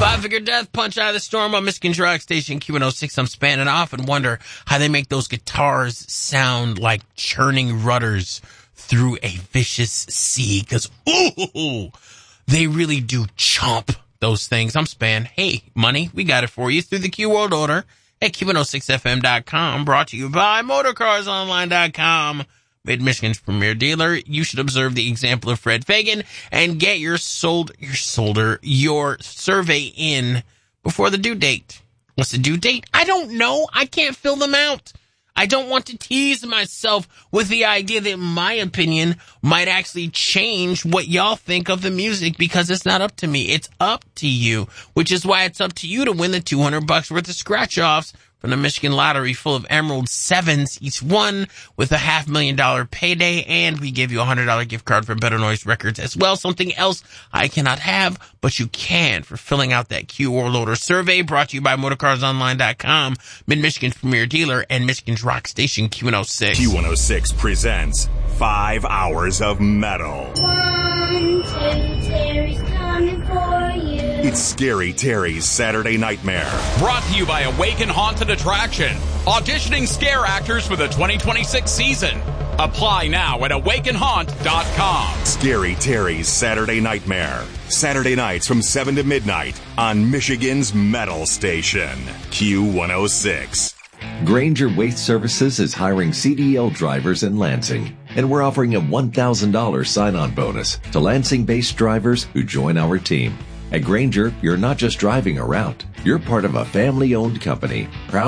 Five-figure death punch out of the storm on Michigan's rock station Q106. I'm spanning off and wonder how they make those guitars sound like churning rudders through a vicious sea. Because, ooh, they really do chomp those things. I'm Span. Hey, money, we got it for you through the Q World Order at Q106FM.com. Brought to you by MotorCarsOnline.com. Mid-Michigan's premier dealer. You should observe the example of Fred Fagan and get your survey in before the due date. What's the due date? I don't know. I can't fill them out. I don't want to tease myself with the idea that my opinion might actually change what y'all think of the music, because it's not up to me. It's up to you, which is why it's up to you to win the $200 worth of scratch-offs from the Michigan Lottery, full of Emerald 7s, each one with a $500,000 payday, and we give you a $100 gift card for Better Noise Records as well. Something else I cannot have, but you can, for filling out that Q World Order survey, brought to you by MotorCarsOnline.com, Mid-Michigan's premier dealer, and Michigan's rock station Q106. Q106 presents 5 hours of metal. 1, 2, Terry's coming for you. It's Scary Terry's Saturday Nightmare. Brought to you by Awaken Haunted Attraction. Auditioning scare actors for the 2026 season. Apply now at awakenhaunt.com. Scary Terry's Saturday Nightmare. Saturday nights from 7 to midnight on Michigan's metal station, Q106. Granger Waste Services is hiring CDL drivers in Lansing, and we're offering a $1,000 sign-on bonus to Lansing-based drivers who join our team. At Granger, you're not just driving a route. You're part of a family-owned company, proud